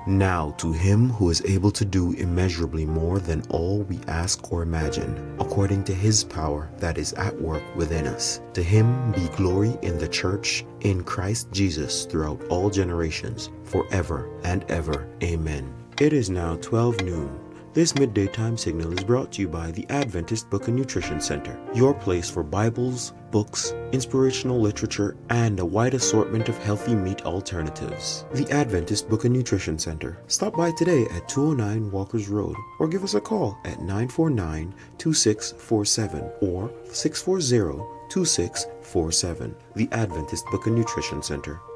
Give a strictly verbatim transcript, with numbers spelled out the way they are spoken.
Now to him who is able to do immeasurably more than all we ask or imagine, according to his power that is at work within us. To him be glory in the church, in Christ Jesus, throughout all generations, forever and ever. Amen. It is now twelve noon. This midday time signal is brought to you by the Adventist Book and Nutrition Center, your place for Bibles, books, inspirational literature, and a wide assortment of healthy meat alternatives. The Adventist Book and Nutrition Center. Stop by today at two oh nine Walkers Road or give us a call at nine four nine, two six four seven or six four zero, two six four seven. The Adventist Book and Nutrition Center.